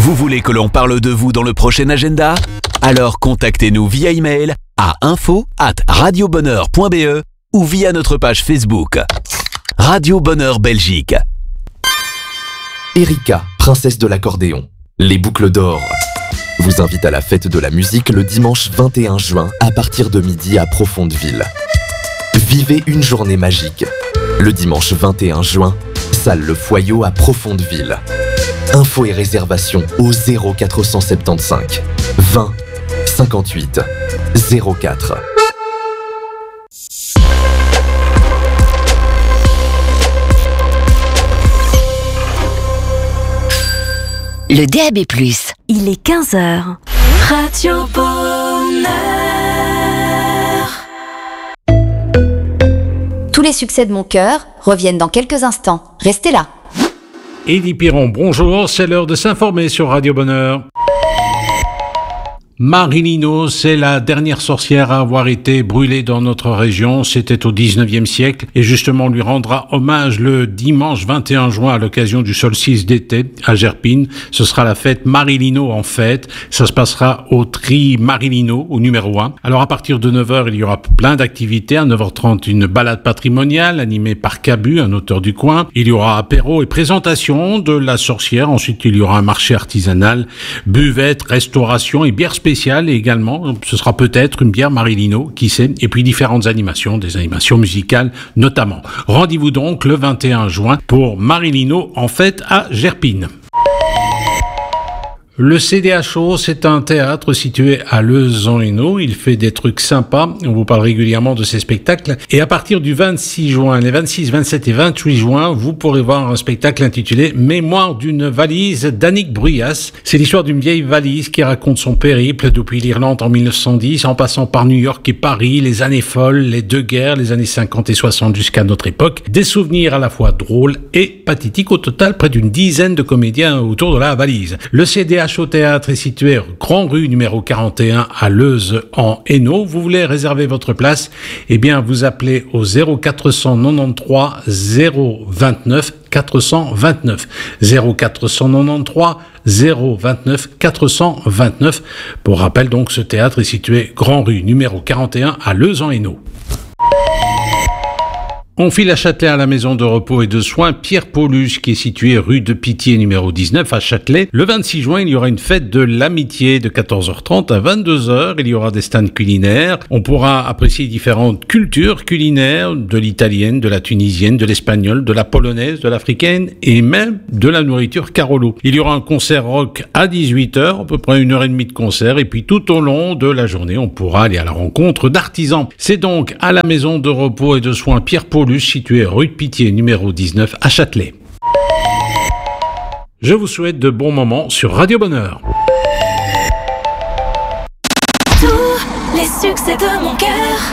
Vous voulez que l'on parle de vous dans le prochain agenda ? Alors contactez-nous via email à info@radiobonheur.be ou via notre page Facebook. Radio Bonheur Belgique. Erika, princesse de l'accordéon, les boucles d'or, vous invite à la fête de la musique le dimanche 21 juin à partir de midi à Profondeville. Vivez une journée magique. Le dimanche 21 juin, salle Le Foyot à Profondeville. Infos et réservations au 0475 20 58 04. Le DAB+. Il est 15h. Radio Bonheur. Tous les succès de mon cœur reviennent dans quelques instants. Restez là. Élie Piron, bonjour, c'est l'heure de s'informer sur Radio Bonheur. Marilino, c'est la dernière sorcière à avoir été brûlée dans notre région. C'était au 19e siècle et justement on lui rendra hommage le dimanche 21 juin à l'occasion du solstice d'été à Gerpine. Ce sera la fête Marilino en fête. Ça se passera au Tri Marilino, au numéro 1. Alors à partir de 9h, il y aura plein d'activités. À 9h30, une balade patrimoniale animée par Cabu, un auteur du coin. Il y aura apéro et présentation de la sorcière. Ensuite, il y aura un marché artisanal, buvette, restauration et bière spéciale également. Ce sera peut-être une bière Marilino, qui sait. Et puis différentes animations, des animations musicales notamment. Rendez-vous donc le 21 juin pour Marilino en fête à Gerpine. Le CDHO, c'est un théâtre situé à Leuze-en-Hainaut. Il fait des trucs sympas. On vous parle régulièrement de ces spectacles. Et à partir du 26 juin, les 26, 27 et 28 juin, vous pourrez voir un spectacle intitulé Mémoire d'une valise d'Annick Bruyas. C'est l'histoire d'une vieille valise qui raconte son périple depuis l'Irlande en 1910, en passant par New York et Paris, les années folles, les deux guerres, les années 50 et 60 jusqu'à notre époque. Des souvenirs à la fois drôles et pathétiques. Au total, près d'une dizaine de comédiens autour de la valise. Le CDHO Théâtre est situé Grand Rue numéro 41 à Leuze-en-Hainaut. Vous voulez réserver votre place? Eh bien, vous appelez au 0493 029 429 0493 029 429. Pour rappel, donc, ce théâtre est situé Grand Rue numéro 41 à Leuze-en-Hainaut. On file à Châtelet à la maison de repos et de soins Pierre Paulus qui est située rue de Pitié numéro 19 à Châtelet. Le 26 juin, il y aura une fête de l'amitié de 14h30 à 22h. Il y aura des stands culinaires. On pourra apprécier différentes cultures culinaires, de l'italienne, de la tunisienne, de l'espagnole, de la polonaise, de l'africaine et même de la nourriture Carolo. Il y aura un concert rock à 18h, à peu près 1h30 de concert. Et puis tout au long de la journée, on pourra aller à la rencontre d'artisans. C'est donc à la maison de repos et de soins Pierre Paulus situé rue de Pitié numéro 19 à Châtelet. Je vous souhaite de bons moments sur Radio Bonheur. Tous les succès de mon cœur.